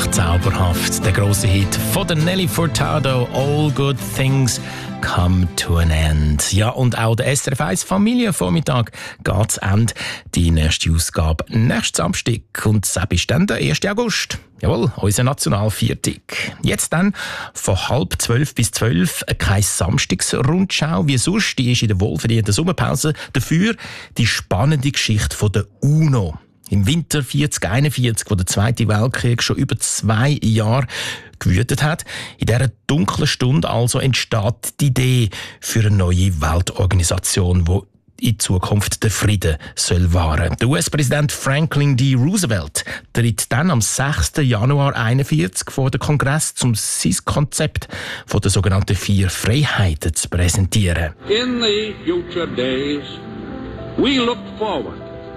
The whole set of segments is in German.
zauberhaft. Der grosse Hit von der Nelly Furtado, All Good Things Come to an End. Ja, und auch der SRF 1 Familienvormittag geht zu Ende. Die nächste Ausgabe nächsten Samstag. Und das ist dann der 1. August. Jawohl, unser Nationalviertag. Jetzt dann von 11:30 bis 12 keine Samstagsrundschau wie sonst. Die ist in der wohlverdienten Sommerpause. Dafür die spannende Geschichte von der UNO. Im Winter 4041, wo der Zweite Weltkrieg schon über 2 Jahre gewütet hat. In dieser dunklen Stunde also entsteht die Idee für eine neue Weltorganisation, die in Zukunft den Frieden soll wahren. Der US-Präsident Franklin D. Roosevelt tritt dann am 6. Januar 1941 vor den Kongress, um sein Konzept von den sogenannten 4 Freiheiten zu präsentieren. In the future days, we look forward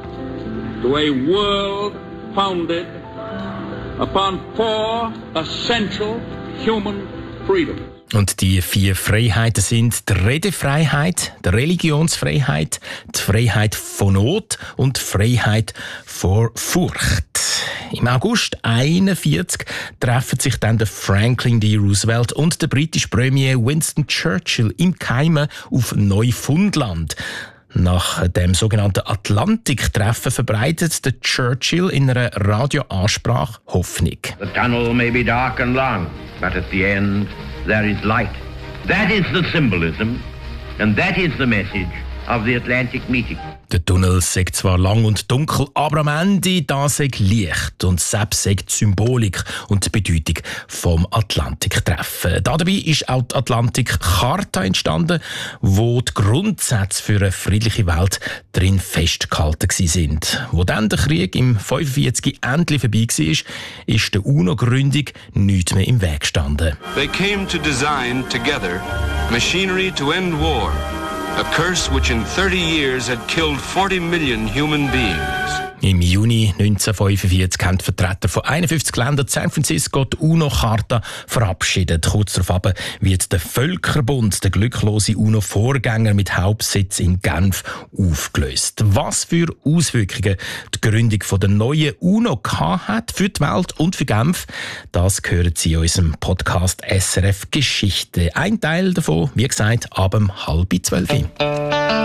to a world founded upon 4 essential human freedoms. Und die 4 Freiheiten sind die Redefreiheit, die Religionsfreiheit, die Freiheit von Not und die Freiheit vor Furcht. Im August 1941 treffen sich dann der Franklin D. Roosevelt und der britische Premier Winston Churchill im Geheimen auf Neufundland. Nach dem sogenannten Atlantiktreffen verbreitet der Churchill in einer Radioansprache Hoffnung. The tunnel may be dark and long, but at the end there is light. That is the symbolism and that is the message of the Atlantic meeting. Der Tunnel sei zwar lang und dunkel, aber am Ende da sei Licht und selbst sei die Symbolik und die Bedeutung vom Atlantiktreffen. Dabei ist auch die Atlantik-Charta entstanden, wo die Grundsätze für eine friedliche Welt drin festgehalten sind. Wo dann der Krieg im 1945 endlich vorbei war, ist der UNO-Gründung nichts mehr im Weg gestanden. They came to design together machinery to end war. A curse which in 30 years had killed 40 million human beings. Im Juni 1945 haben die Vertreter von 51 Ländern San Francisco die UNO-Charta verabschiedet. Kurz darauf wird der Völkerbund, der glücklose UNO-Vorgänger mit Hauptsitz in Genf, aufgelöst. Was für Auswirkungen die Gründung der neuen UNO hat für die Welt und für Genf, das hören Sie in unserem Podcast SRF Geschichte. Ein Teil davon, wie gesagt, ab 11:30.